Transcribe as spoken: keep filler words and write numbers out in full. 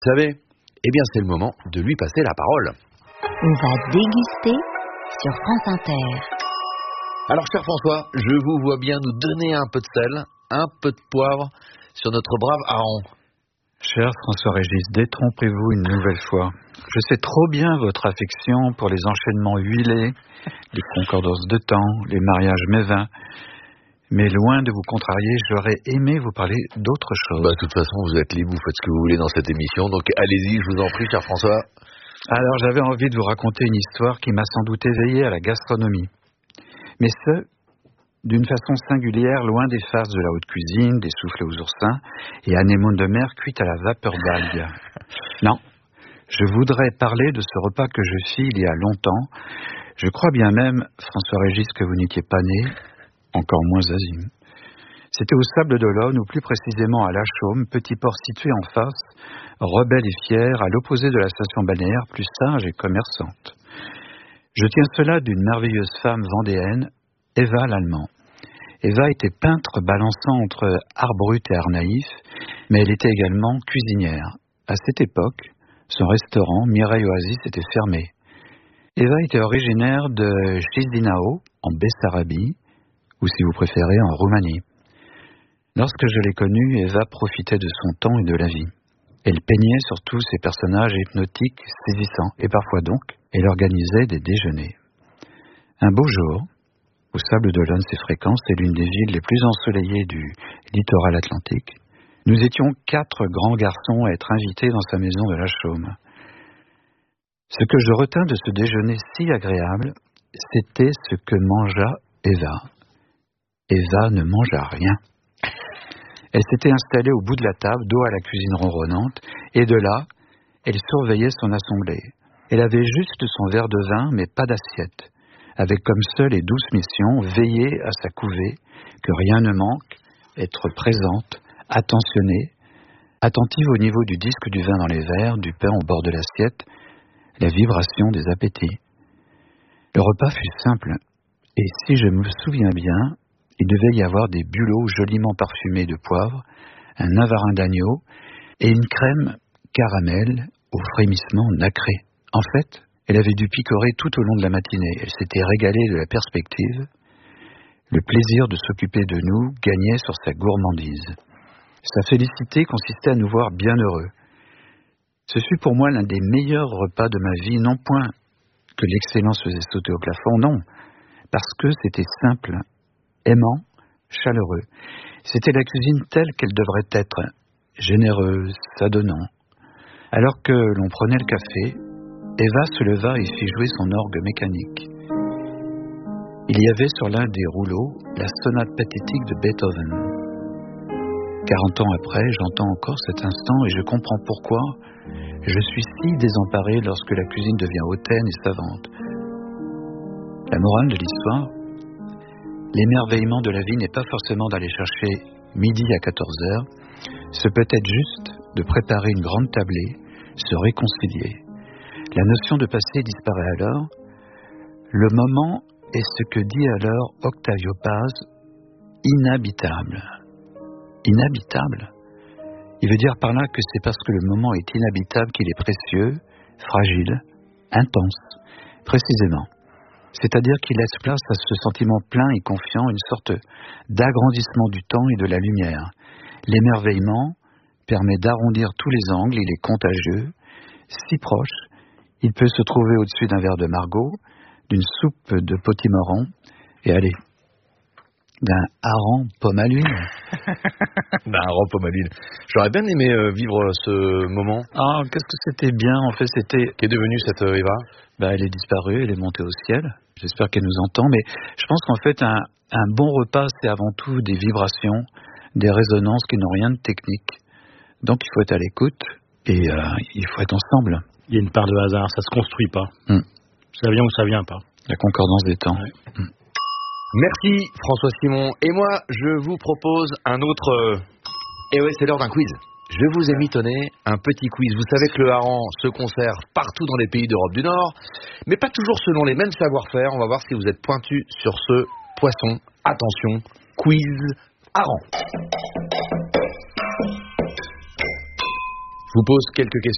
Vous savez, eh bien c'est le moment de lui passer la parole. On va déguster sur France Inter. Alors cher François, je vous vois bien nous donner un peu de sel, un peu de poivre sur notre brave hareng. Cher François-Régis, détrompez-vous une nouvelle fois. Je sais trop bien votre affection pour les enchaînements huilés, les concordances de temps, les mariages mévins. Mais loin de vous contrarier, j'aurais aimé vous parler d'autre chose. Bah, de toute façon, vous êtes libre, vous faites ce que vous voulez dans cette émission, donc allez-y, je vous en prie, cher François. Alors, j'avais envie de vous raconter une histoire qui m'a sans doute éveillé à la gastronomie. Mais ce, d'une façon singulière, loin des farces de la haute cuisine, des soufflets aux oursins et anémones de mer cuites à la vapeur d'algues. Non, je voudrais parler de ce repas que je fis il y a longtemps. Je crois bien même, François-Régis, que vous n'étiez pas né, encore moins Zazim. C'était au Sable d'Olonne, ou plus précisément à La Chaume, petit port situé en face, rebelle et fier, à l'opposé de la station balnéaire, plus sage et commerçante. Je tiens cela d'une merveilleuse femme vendéenne, Eva l'Allemand. Eva était peintre balançant entre art brut et art naïf, mais elle était également cuisinière. À cette époque, son restaurant, Mireille Oasis, était fermé. Eva était originaire de Chisinau, en Bessarabie, ou si vous préférez, en Roumanie. Lorsque je l'ai connue, Eva profitait de son temps et de la vie. Elle peignait surtout ses personnages hypnotiques, saisissants, et parfois donc, elle organisait des déjeuners. Un beau jour, au Sable d'Olonne, c'est fréquent, c'est l'une des villes les plus ensoleillées du littoral atlantique, nous étions quatre grands garçons à être invités dans sa maison de La Chaume. Ce que je retins de ce déjeuner si agréable, c'était ce que mangea Eva. Eva ne mangea rien. Elle s'était installée au bout de la table, dos à la cuisine ronronnante, et de là, elle surveillait son assemblée. Elle avait juste son verre de vin, mais pas d'assiette, avec comme seule et douce mission veiller à sa couvée, que rien ne manque, être présente, attentionnée, attentive au niveau du disque du vin dans les verres, du pain au bord de l'assiette, la vibration des appétits. Le repas fut simple, et si je me souviens bien, il devait y avoir des bulots joliment parfumés de poivre, un navarin d'agneau et une crème caramel au frémissement nacré. En fait, elle avait dû picorer tout au long de la matinée. Elle s'était régalée de la perspective. Le plaisir de s'occuper de nous gagnait sur sa gourmandise. Sa félicité consistait à nous voir bien heureux. Ce fut pour moi l'un des meilleurs repas de ma vie, non point que l'excellence faisait sauter au plafond, non, parce que c'était simple, aimant, chaleureux. C'était la cuisine telle qu'elle devrait être, généreuse, s'adonnant. Alors que l'on prenait le café, Eva se leva et fit jouer son orgue mécanique. Il y avait sur l'un des rouleaux la sonate pathétique de Beethoven. Quarante ans après, j'entends encore cet instant et je comprends pourquoi je suis si désemparé lorsque la cuisine devient hautaine et savante. La morale de l'histoire, l'émerveillement de la vie n'est pas forcément d'aller chercher midi à quatorze heures, ce peut être juste de préparer une grande tablée, se réconcilier. La notion de passé disparaît alors. Le moment est ce que dit alors Octavio Paz, inhabitable. Inhabitable. Il veut dire par là que c'est parce que le moment est inhabitable qu'il est précieux, fragile, intense, précisément. C'est-à-dire qu'il laisse place à ce sentiment plein et confiant, une sorte d'agrandissement du temps et de la lumière. L'émerveillement permet d'arrondir tous les angles, il est contagieux, si proche, il peut se trouver au-dessus d'un verre de margot, d'une soupe de potimarron, et allez, d'un hareng pomme à l'huile. D'un hareng pomme à l'huile. J'aurais bien aimé euh, vivre ce moment. Ah, qu'est-ce que c'était bien, en fait, c'était... Qu'est devenue cette euh, Eva ? Bah, elle est disparue, elle est montée au ciel. J'espère qu'elle nous entend, mais je pense qu'en fait, un, un bon repas, c'est avant tout des vibrations, des résonances qui n'ont rien de technique. Donc, il faut être à l'écoute et euh, il faut être ensemble. Il y a une part de hasard, ça se construit pas. Mm. Ça vient ou ça vient pas. La concordance des temps. Ouais. Mm. Merci François Simon. Et moi, je vous propose un autre... Euh... Et ouais, c'est l'heure d'un quiz. Je vous ai mitonné un petit quiz. Vous savez que le hareng se conserve partout dans les pays d'Europe du Nord, mais pas toujours selon les mêmes savoir-faire. On va voir si vous êtes pointu sur ce poisson. Attention, quiz hareng. Je vous pose quelques questions.